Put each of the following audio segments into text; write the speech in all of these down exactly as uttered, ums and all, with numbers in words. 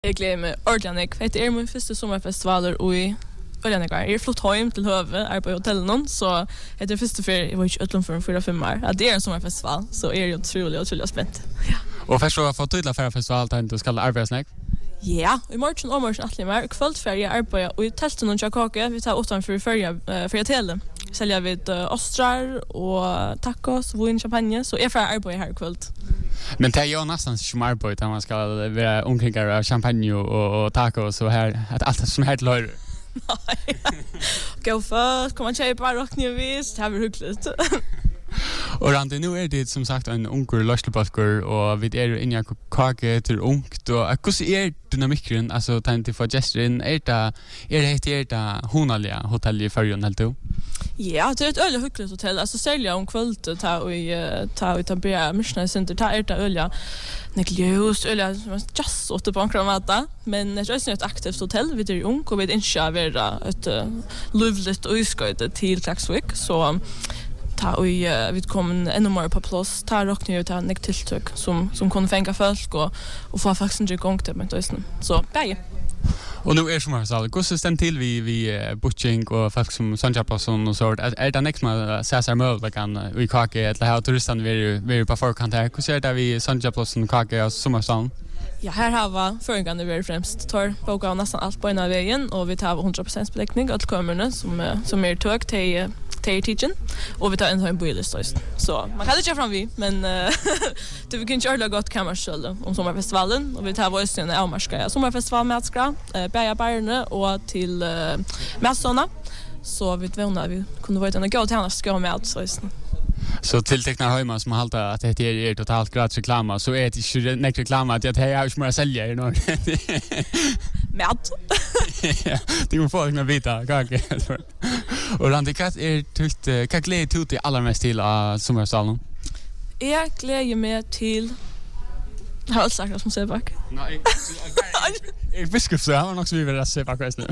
Jag gleder mig ordentligt. Det är min första sommarfestivaler och i ordentligt. Jag är flott hem till Höve, är på hotellen så är det första för jag var inte utlån för fyra fem år. Att det är en sommarfestival så är det otroligt otroligt spänt. Ja. Och först så få tydliga för festival där du ska arbeta snäck. Ja, i morgon och morgon attlig mer. Kvällt för jag arbetar och i tälten och kaka. Vi tar åtta för förra för hotell. Säljer vi uh, ostrar och tacos, vin, champagne så är för arbete här kvällt. Men det är ju nästan som arbete man ska vara omkring av champagne och, och tacos och här att allt som helt lör. Nej. Gå först, kom man köpa rocknjövis, det här blir hyggligt. Och Randi, nu är det som sagt en ungur löslebalkur och vi är ju inne i kake till ungt och hur är dynamiken, alltså tänkte få gäster in, är det är det är det honaliga hotell i Färjön helt då? Ja, det är ett öliga hyggligt hotell, alltså sälja om kvällen ta och ta och ta bra Mission Center, ta är det öliga nekljus, öliga just åt på bankramata, men det är ett aktivt hotell, vi är ung och vi är inte vara ett lovligt och usköjt till Klaxvik, så ta och uh, vi kommer ännu mer på plats ta rockna ut en tilltök som som kan fänga folk och och få faktiskt inte igång det med det så bäj. Och nu är som har sagt hur stämt till vi vi uh, booking och folk som Sanja person och så är, är det next med Cesar Möll kan vi kaka eller ha turistan vi vi på förkant här hur ser det vi Sanja person kaka och sommarstan. Ja, här har vi förgående vi främst tar boka nästan allt på ena vägen och vi tar hundra procent beläggning att kommunerna som som är tök till till teaching och vi tar en en boilist så man kan inte köra fram vi men det vi kan köra gott kammarskölde om sommarfestivalen och vi tar vår stund av Marska sommarfestival med skra Berga Barne och till Mässarna så vi vänner vi kunde vara en gå till annars ska med så Så tilltecknar hemma som halta att det är er totalt gratis reklam så är det inte näkt reklam att jag har ju smör sälja i norr. Mat. Ja, det går folk med vita kake. Och Randi kat är tult kakle tuti allra mest till av sommarsalen. Jag glädjer mig till har jag sagt som Sebak. Nej. Jag biskop så har också vi vill Sebak resten.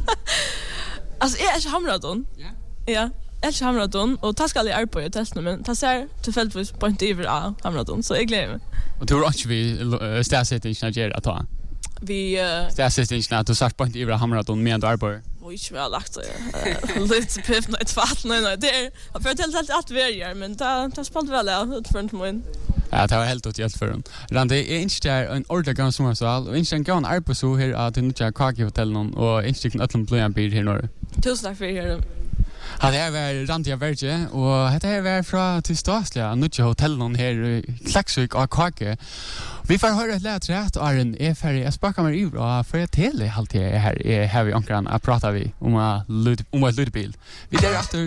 Alltså är jag hamradon? Ja. Ja. Jag har Hamradon och ta ska jag arbeta i testen men ta ser tillfälligtvis på inte över av Hamradon så jag glömmer. Och tror inte vi städsättningen att göra att ta. Vi städsättningen att du sagt på inte över Hamradon med du arbetar. Och inte väl lagt det. Lite piff något fatt nej det är för att helt allt varje men ta ta spalt väl ut för inte min. Ja, det var helt åt hjälp för dem. Randi är inte en ordentlig gång som så och inte en gång arbete så här att det inte kaka hotellen och inte kan öppna blöjan bil här norr. Tusen tack för det. Ja, det är Randia Verge och det är från till Staslia, Nutja hotellen här i Klaxvik och Kake. Vi får höra ett lätt rätt och en är färdig. Jag spakar mig ur och för ett hel alltid är här är här vi ankran att prata vi om om ett lutbil. Vi där efter